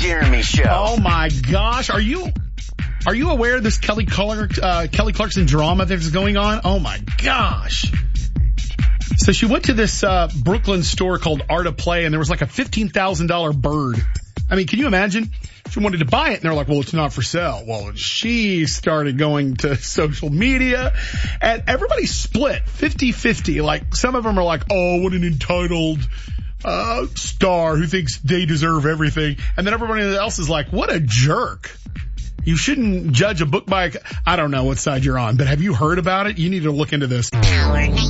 Jeremy Show. Oh my gosh. Are you aware of this Kelly Clarkson drama that's going on? Oh my gosh. So she went to this Brooklyn store called Art of Play, and there was like a $15,000 bird. I mean, can you imagine? She wanted to buy it, and they're like, well, it's not for sale. Well, she started going to social media, and everybody split 50-50. Like, some of them are like, oh, what an entitled star who thinks they deserve everything. And then everybody else is like, what a jerk. You shouldn't judge a book by, I don't know what side you're on, but have you heard about it? You need to look into this.